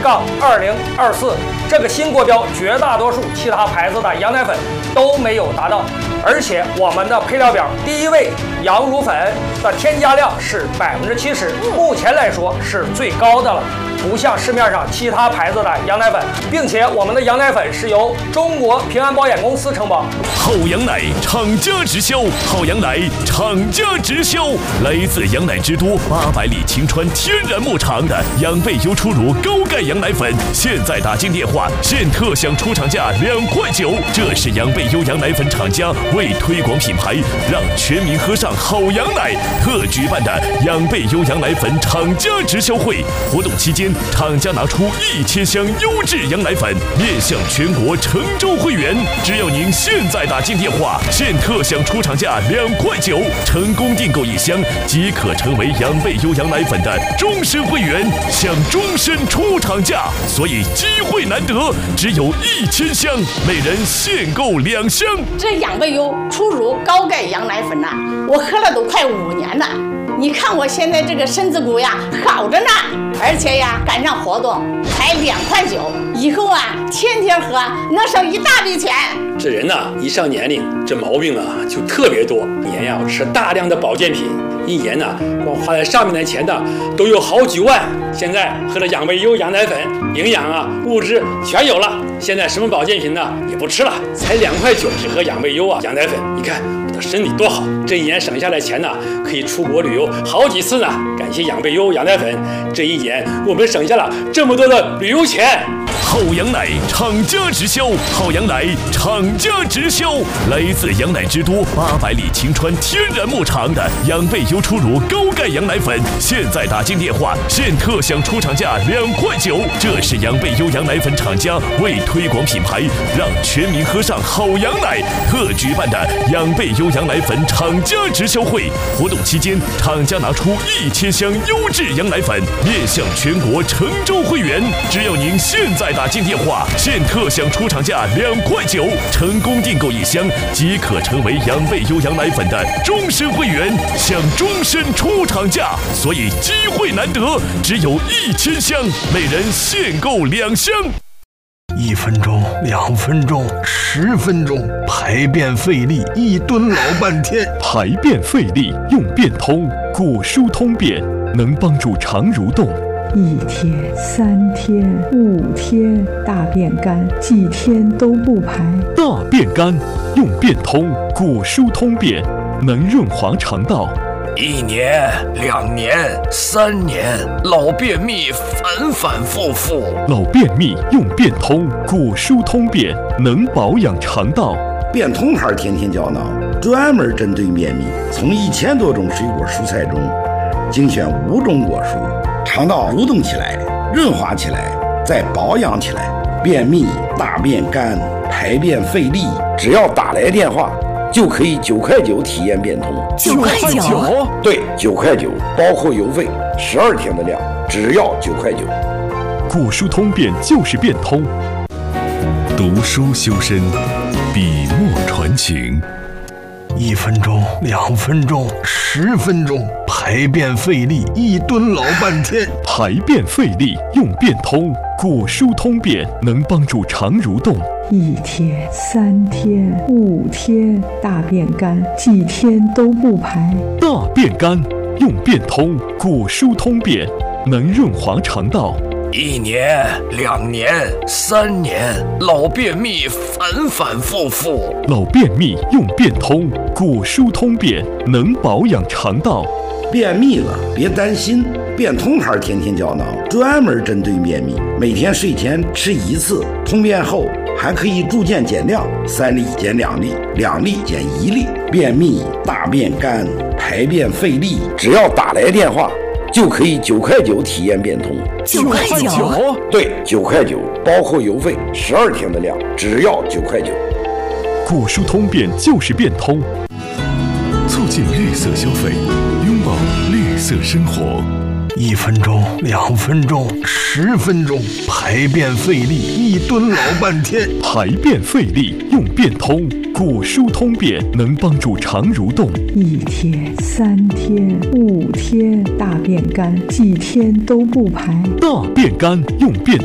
这个新国标绝大多数其他牌子的羊奶粉都没有达到，而且我们的配料表第一位羊乳粉的添加量是70%，目前来说是最高的了，不像市面上其他牌子的羊奶粉，并且我们的羊奶粉是由中国平安保险公司承包。 好羊奶厂家直销，好羊奶厂家直销，来自羊奶之都800里晴川天然牧场的养倍优初乳高钙羊奶粉，现在打进电话，现特享出厂价2.9块。这是养倍优羊奶粉厂家为推广品牌，让全民喝上好羊奶特举办的养倍优羊奶粉厂家直销会。活动期间，厂家拿出1000箱优质羊奶粉，面向全国成州会员。只要您现在打进电话，现特享出厂价2.9块，成功订购1箱即可成为养倍优羊奶粉的终身会员，享终身出厂价。所以机会难得，只有1000箱，每人限购2箱。 这养倍优初乳高钙羊奶粉呐，我喝了都快5年了。你看我现在这个身子骨呀好着呢，而且呀赶上活动才2.9块，以后啊天天喝能省一大笔钱。 这人呐一上年龄，这毛病啊就特别多，一年要吃大量的保健品，一年呢光花在上面的钱呢都有好几万。现在喝了养倍优羊奶粉，营养啊物质全有了，现在什么保健品呢也不吃了，才2.9块只喝养倍优啊羊奶粉，你看我的身体多好，这一年省下来钱呢可以出国旅游好几次呢。感谢养倍优羊奶粉，这一年我们省下了这么多的旅游钱。 好羊奶厂家直销，好羊奶厂家直销，来自羊奶之都800里晴川天然牧场的养倍优初乳高钙羊奶粉，现在打进电话，现特享出厂价2.9块。这是养倍优羊奶粉厂家为推广品牌，让全民喝上好羊奶特举办的养倍优羊奶粉厂家直销会。活动期间，厂家拿出1000箱优质羊奶粉，面向全国成州会员。只要您现在打进电话，现特享出厂价2.9块，成功订购1箱即可成为养倍优羊奶粉的终身会员，享终身出厂价。所以机会难得，只有1000箱，每人限购2箱。 1分钟、2分钟、10分钟，排便费力，一蹲老半天。 排便费力用便通，骨疏通便，能帮助肠蠕动。 1天、3天、5天，大便干，几天都不排。 大便干用便通，骨疏通便，能润滑肠道。 1年、2年、3年，老便秘反反复复。 老便秘用便通，骨疏通便，能保养肠道。 便通牌天天胶囊专门针对便秘，从1000多种水果蔬菜中精选5种果蔬，肠道蠕动起来，润滑起来，再保养起来。便秘、大便干、排便费力，只要打来电话就可以9.9块体验便通。 9.9？ 对，9.9块，包括邮费，12天的量，只要9.9块。 骨疏通便就是便通。 读书修身，笔墨传情。 1分钟、2分钟、10分钟，排便费力，一蹲老半天。 排便费力用便通，骨疏通便，能帮助肠蠕动。 1天、3天、5天，大便干，几天都不排。 大便干用便通，骨疏通便，能润滑肠道。 1年、2年、3年，老便秘反反复复。 老便秘用便通，骨疏通便，能保养肠道。 便秘了别担心，便通牌天天胶囊专门针对便秘，每天睡前吃1次，通便后还可以逐渐减量，3粒减2粒，2粒减1粒。便秘、大便干、排便费力，只要打来电话就可以9.9块体验便通。 9.9？ 对，9.9块，包括邮费，12天的量，只要9.9块。 骨疏通便就是便通， 促进绿色消费，拥抱绿色生活。 1分钟、2分钟、10分钟，排便费力，一蹲老半天。 排便费力用便通，骨疏通便，能帮助肠蠕动。 1天、3天、5天，大便干，几天都不排。 大便干用便